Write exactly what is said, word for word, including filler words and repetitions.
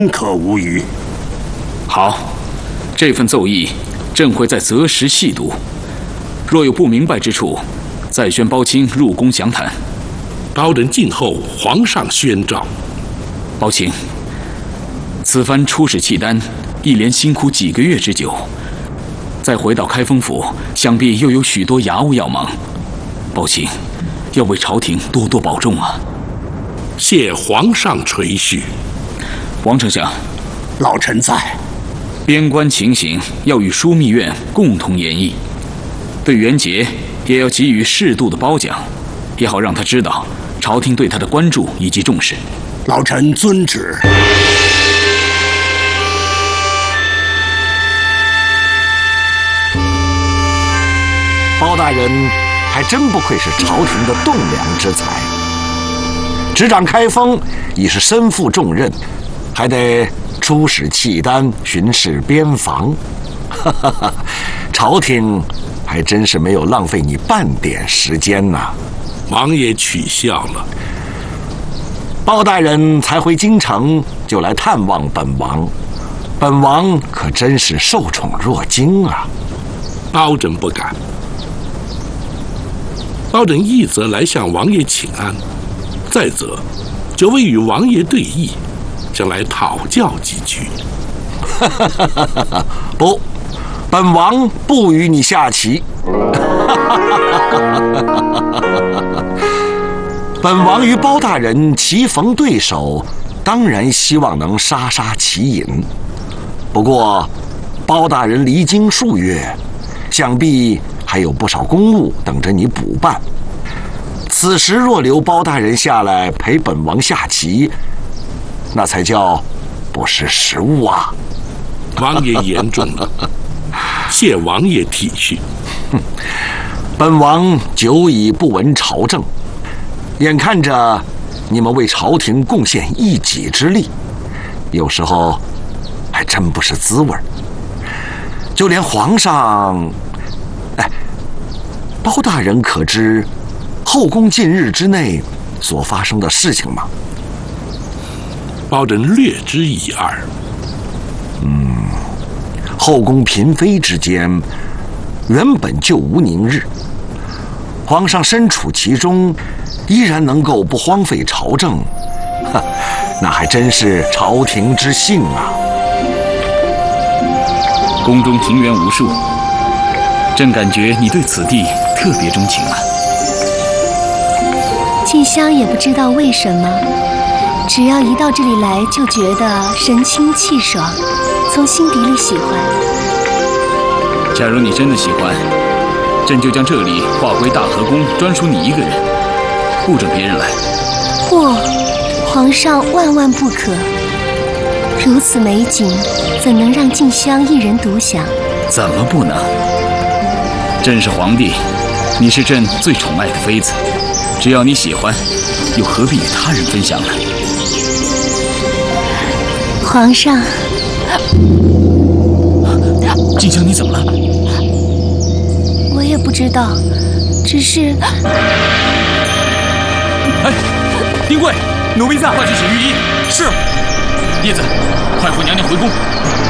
可无虞。 好，这份奏议，朕会再择时细读。若有不明白之处，再宣包卿入宫详谈。 包拯静候皇上宣诏。 包卿，此番出使契丹，一连辛苦几个月之久，再回到开封府，想必又有许多衙务要忙。包卿，要为朝廷多多保重啊！ 谢皇上垂叙。 王丞相， 老臣在。 边关情形要与枢密院共同研议，对袁杰也要给予适度的褒奖，也好让他知道朝廷对他的关注以及重视。 老臣遵旨。 包大人还真不愧是朝廷的栋梁之才，执掌开封已是身负重任，还得出使契丹巡视边防。哈哈哈，朝廷还真是没有浪费你半点时间呐。 王爷取笑了。 包大人才回京城就来探望本王，本王可真是受宠若惊啊。 包拯不敢。包拯一则来向王爷请安，再则就为与王爷对弈，想来讨教几句。 不，本王不与你下棋。本王与包大人棋逢对手，当然希望能杀杀棋瘾。不过，包大人离京数月，想必还有不少公务等着你补办。此时若留包大人下来陪本王下棋，那才叫不识时务啊！ 王爷言重了，谢王爷体恤。 本王久已不闻朝政，眼看着你们为朝廷贡献一己之力，有时候还真不是滋味。就连皇上，哎，包大人可知后宫近日之内所发生的事情吗？ 包拯略知一二。 嗯，后宫嫔妃之间原本就无宁日，皇上身处其中，依然能够不荒废朝政，哈，那还真是朝廷之幸啊！ 宫中庭园无数，朕感觉你对此地特别钟情啊。 静香也不知道为什么，只要一到这里来，就觉得神清气爽，从心底里喜欢。 假如你真的喜欢，朕就将这里划归大和宫，专属你一个人，不准别人来。 不，皇上万万不可！如此美景，怎能让静香一人独享？ 怎么不能？朕是皇帝，你是朕最宠爱的妃子，只要你喜欢，又何必与他人分享呢？ 皇上， 静香，你怎么了？ 我也不知道，只是…… 哎，丁贵，奴婢在，快去请御医。是。叶子，快扶娘娘回宫。